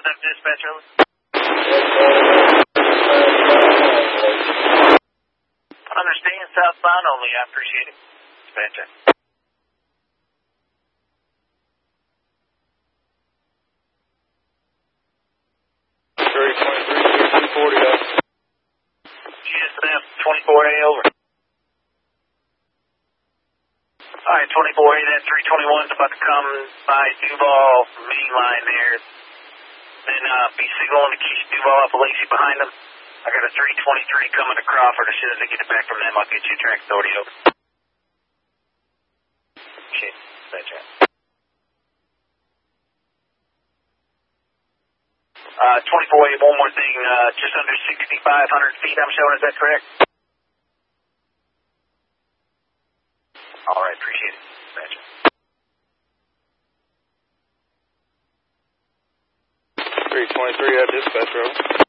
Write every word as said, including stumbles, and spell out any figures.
seven dispatch, over. Understand, southbound only, I appreciate it. Dispatch. three twenty-three, sixty forty up. G S F twenty-four A, over. Alright, twenty-four A, that three twenty-one's about to come by Duval main line there. Then uh, be signaling to Keisha Duval off of Lacey behind them. I got a three twenty-three coming to Crawford. As soon as I get it back from them, I'll get you a track authority, over. Okay, that's right. Uh, twenty-four A, one more thing, uh, just under sixty-five hundred feet, I'm showing, is that correct? Alright, appreciate it. Gotcha. three twenty-three at dispatch, over.